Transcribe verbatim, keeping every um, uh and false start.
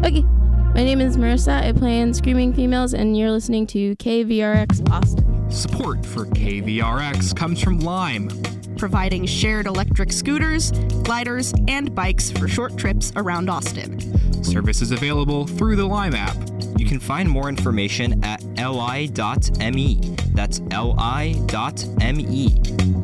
Okay, my name is Marissa. I play in Screaming Females, and you're listening to K V R X Austin. Support for K V R X comes from Lime, providing shared electric scooters, gliders, and bikes for short trips around Austin. Service is available through the Lime app. You can find more information at li dot me. That's li dot me.